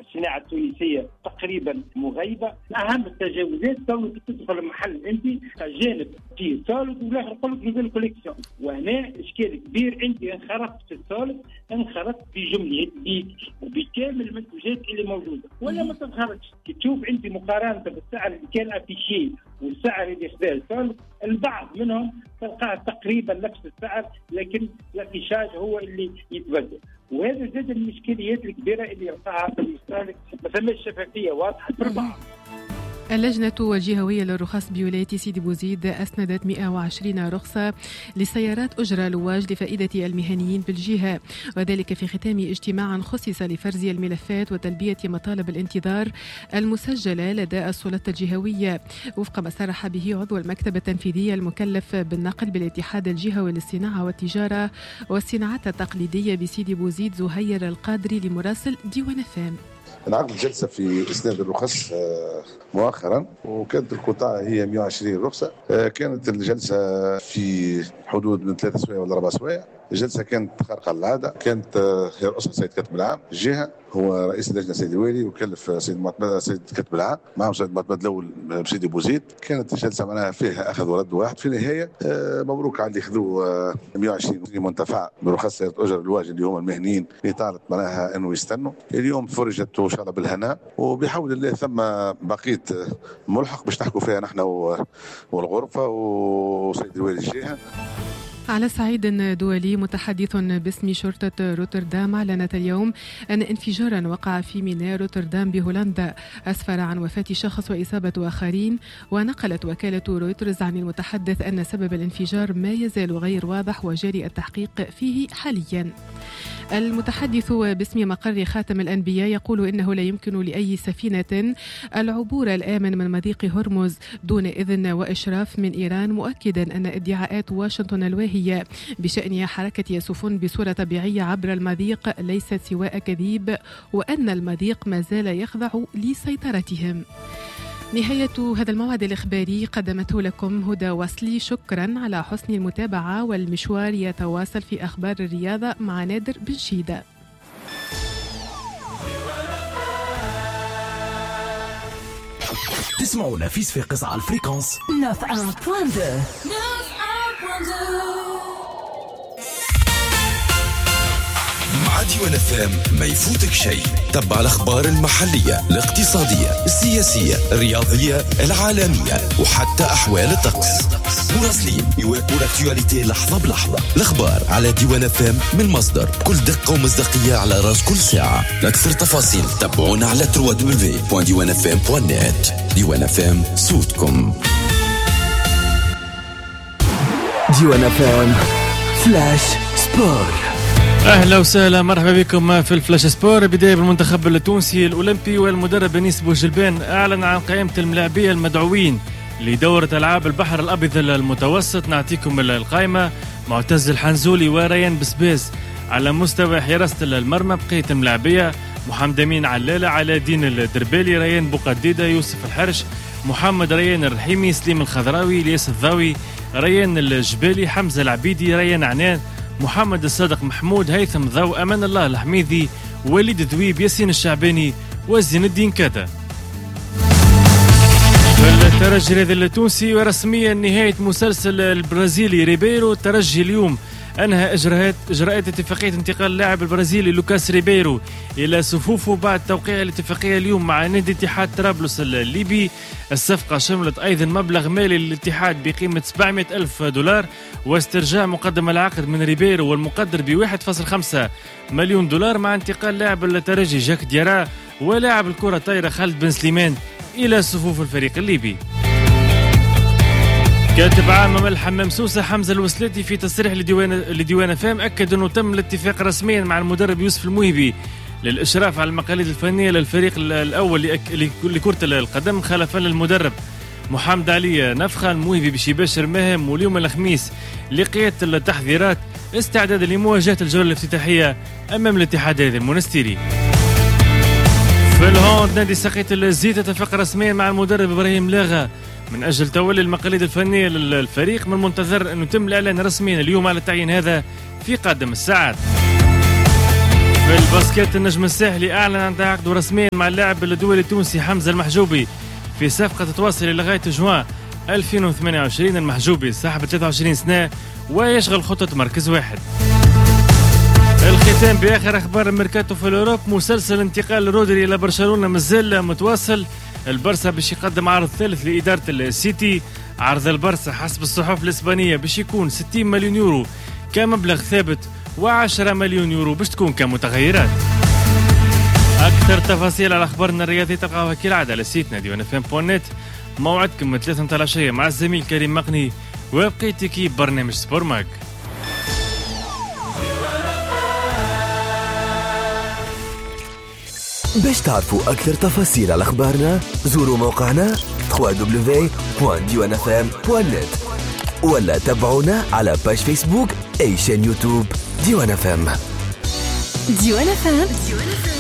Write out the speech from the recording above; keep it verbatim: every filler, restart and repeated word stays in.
الصناعة التونسية تقريبا مغيبة. أهم التجاوزات تو تدخل المحل أنت جانب فيه سولد ولا يقول لك نزل كوليكسيون، وهنا إشكال كبير. أنت انخرطت في السولد، انخرطت بجملة وبكامل المنتوجات اللي موجودة، ولا ما تنخرطش. تشوف أنت مقارنة بالسعر اللي كان أفيشي والسعر اللي خذاه السولد، البعض منهم تلقاه تقريبا نفس السعر، لكن الافيشاج هو اللي يتبدل. وهذا زاد المشكليات الكبيره اللي يلقاها في المستهلك، ما ثماش شفافيه واضحه في البعض. اللجنة الجهوية للرخص بولاية سيدي بوزيد أسندت مئة وعشرين رخصة لسيارات أجرة لواج لفائدة المهنيين بالجهة، وذلك في ختام اجتماع خصص لفرز الملفات وتلبية مطالب الانتظار المسجلة لدى السلطة الجهوية، وفق ما صرح به عضو المكتب التنفيذي المكلف بالنقل بالاتحاد الجهوي للصناعة والتجارة والصناعات التقليدية بسيدي بوزيد زهير القادري لمراسل ديوان فام. انعقدت جلسة في إسناد الرخص مؤخرا، وكانت القطاع هي مئة وعشرين رخصة. كانت الجلسة في حدود من ثلاثة سوايع ولا أربع سوايع. الجلسة كانت خارقة للعادة، كانت هي رئيس سيد كاتب العام الجهة، هو رئيس اللجنة سيد الوالي، وكلف سيد معتمد سيد كاتب العام معهم سيد معتمد الأول بسيدي بوزيد. كانت الجلسة معناها فيها أخذ ورد واحد. في النهاية مبروك على اللي خذوا مئة وعشرين منتفع برخص سيارة أجر الواجب اللي هم المهنيين اللي طالت معناها أنه يستنوا. اليوم فرجت إن شاء الله بالهناء، وبحول الله ثم بقيت ملحق باش نحكوا فيها نحن والغرفة وسيد الوالي الجهة. على صعيد دولي، متحدث باسم شرطة روتردام أعلنت اليوم أن انفجارا وقع في ميناء روتردام بهولندا أسفر عن وفاة شخص وإصابة آخرين. ونقلت وكالة رويترز عن المتحدث أن سبب الانفجار ما يزال غير واضح وجاري التحقيق فيه حاليا. المتحدث باسم مقر خاتم الأنبياء يقول إنه لا يمكن لأي سفينة العبور الآمن من مضيق هرمز دون إذن وإشراف من إيران، مؤكدا أن ادعاءات واشنطن الواهية بشأن حركة سفن بصورة طبيعية عبر المضيق ليست سواء كذب، وأن المضيق ما زال يخضع لسيطرتهم. نهاية هذا الموعد الإخباري قدمته لكم هدى وصلي. شكرا على حسن المتابعة، والمشوار يتواصل في أخبار الرياضة مع نادر بن شيدة. تسمعونا في صفاقس على الفريكونس تسعة فاصلة اثنين. مع ديوان فام ما يفوتك شيء. تبع الأخبار المحلية، الاقتصادية، السياسية، الرياضية، العالمية، وحتى أحوال الطقس. مراسلين يواكبوا الاكتواليتي لحظة بلحظة. الأخبار على ديوان فام من مصدر بكل دقة ومصداقية على راس كل ساعة. أكثر تفاصيل تابعونا على دبليو دبليو دبليو دوت ديوان فام دوت نت. ديوان فام، صوتكم. ديوان فام فلاش سبور. أهلا وسهلا، مرحبا بكم في الفلاش سبور. بداية بالمنتخب التونسي الأولمبي، والمدرب أنيس بوجلبان أعلن عن قائمة الملاعبية المدعوين لدورة ألعاب البحر الأبيض المتوسط. نعطيكم القائمة: معتز الحنزولي وريان بسباس. على مستوى حراسة المرمى بقية الملاعبية: محمد أمين علالة، علاء الدين الدربالي، ريان بوقديدة، يوسف الحرش، محمد ريان الرحيمي، سليم الخضراوي، الياس الضاوي، ريان الجبالي، حمزة العبيدي، ريان عنان، محمد الصادق محمود، هيثم ضو، أمان الله الحميدي، وليد ذويب، ياسين الشعباني، وزين الدين كاتا. الترجي الرياضي التونسي، ورسميا نهاية مسلسل البرازيلي ريبيرو. الترجي اليوم أنهى إجراءات إجراءات اتفاقية انتقال اللاعب البرازيلي لوكاس ريبيرو إلى صفوفه بعد توقيع الاتفاقية اليوم مع نادي اتحاد طرابلس الليبي. الصفقة شملت أيضا مبلغ مالي للاتحاد بقيمة سبعمائة ألف دولار، واسترجاع مقدم العقد من ريبيرو والمقدر ب واحد فاصلة خمسة مليون دولار، مع انتقال لاعب الترجي جاك ديارا ولاعب الكرة الطايرة خالد بن سليمان إلى صفوف الفريق الليبي. كاتب عام ممل حمام سوسة حمزة الوسلاتي في تصريح لديوان لديوان فام أكد أنه تم الاتفاق رسميا مع المدرب يوسف الموهبي للإشراف على المقاليد الفنية للفريق الأول لكرة القدم، خلفا للمدرب محمد علي نفخة. الموهبي باش يباشر مهام واليوم الخميس لقيادة التحضيرات استعدادا لمواجهة الجولة الافتتاحية أمام الاتحاد المونستيري. في الهوند، نادي ساقية الزيت اتفق رسميا مع المدرب إبراهيم لاغا من أجل تولي المقاليد الفنية للفريق. من المنتظر أن يتم الإعلان رسميا اليوم على التعيين هذا في قادم الساعات. في الباسكت النجم الساحلي أعلن عن عقده رسميا مع اللاعب الدولي التونسي حمزة المحجوبي في صفقة تتواصل لغاية جوان ألفين وثمانية وعشرين. المحجوبي صاحب ثلاثة وعشرين سنة ويشغل خطة مركز واحد. الختام بآخر أخبار الميركاتو في الأوروب. مسلسل انتقال رودري إلى برشلونة مازال متواصل. البرسا باش يقدم عرض ثالث لإدارة السيتي. عرض البرسا حسب الصحف الإسبانية باش يكون ستين مليون يورو كمبلغ ثابت وعشرة مليون يورو باش تكون كمتغيرات. أكثر تفاصيل على أخبارنا الرياضية تلقاوها كالعادة على سيتنا ديوان اف ام بوان نت. موعدكم من ثلاثة متاع العشية مع الزميل كريم مقني وبقية كيب برنامج سبور ماك. باش تعرفوا أكثر تفاصيل على أخبارنا زوروا موقعنا دبليو دبليو دبليو دوت ديوان اف ام دوت نت ولا تابعونا على باج فيسبوك أي شان يوتيوب ديوان اف ام. ديوان اف ام